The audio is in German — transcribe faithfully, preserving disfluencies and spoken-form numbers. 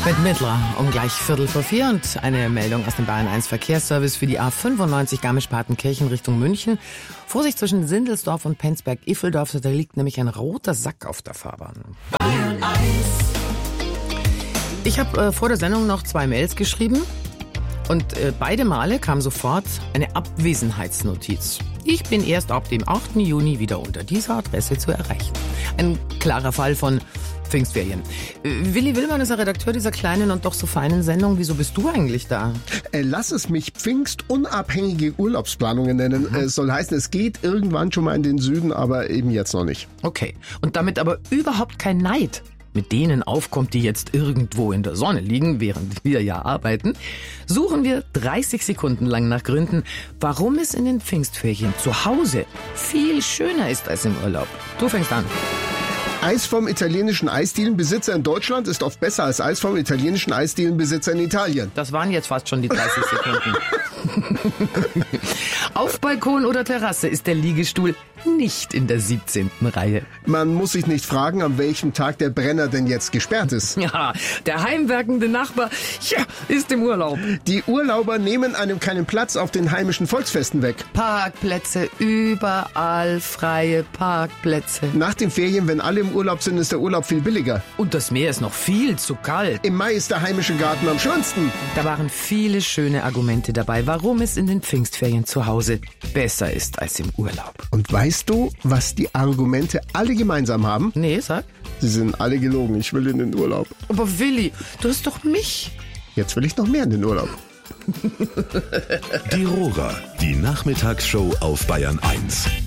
Mit Mittler um gleich Viertel vor vier und eine Meldung aus dem Bayern eins Verkehrsservice für die A fünfundneunzig Garmisch-Partenkirchen Richtung München. Vorsicht zwischen Sindelsdorf und Penzberg-Iffeldorf, da liegt nämlich ein roter Sack auf der Fahrbahn. Bayern eins. Ich habe äh, vor der Sendung noch zwei Mails geschrieben und äh, beide Male kam sofort eine Abwesenheitsnotiz. Ich bin erst ab dem achten Juni wieder unter dieser Adresse zu erreichen. Ein klarer Fall von Pfingstferien. Willi Willmann ist der Redakteur dieser kleinen und doch so feinen Sendung. Wieso bist du eigentlich da? Äh, lass es mich pfingstunabhängige Urlaubsplanungen nennen. Mhm. Es soll heißen, es geht irgendwann schon mal in den Süden, aber eben jetzt noch nicht. Okay. Und damit aber überhaupt kein Neid mit denen aufkommt, die jetzt irgendwo in der Sonne liegen, während wir ja arbeiten, suchen wir dreißig Sekunden lang nach Gründen, warum es in den Pfingstferien zu Hause viel schöner ist als im Urlaub. Du fängst an. Eis vom italienischen Eisdielenbesitzer in Deutschland ist oft besser als Eis vom italienischen Eisdielenbesitzer in Italien. Das waren jetzt fast schon die dreißig Sekunden. Auf Balkon oder Terrasse ist der Liegestuhl nicht in der siebzehnten Reihe. Man muss sich nicht fragen, an welchem Tag der Brenner denn jetzt gesperrt ist. Ja, der heimwerkende Nachbar ja, ist im Urlaub. Die Urlauber nehmen einem keinen Platz auf den heimischen Volksfesten weg. Parkplätze, überall freie Parkplätze. Nach den Ferien, wenn alle im Urlaub sind, ist der Urlaub viel billiger. Und das Meer ist noch viel zu kalt. Im Mai ist der heimische Garten am schönsten. Da waren viele schöne Argumente dabei, warum es in den Pfingstferien zu Hause besser ist als im Urlaub. Und weißt du, was die Argumente alle gemeinsam haben? Nee, sag. Sie sind alle gelogen. Ich will in den Urlaub. Aber Willi, du hast doch mich. Jetzt will ich noch mehr in den Urlaub. Die Rora, die Nachmittagsshow auf Bayern eins.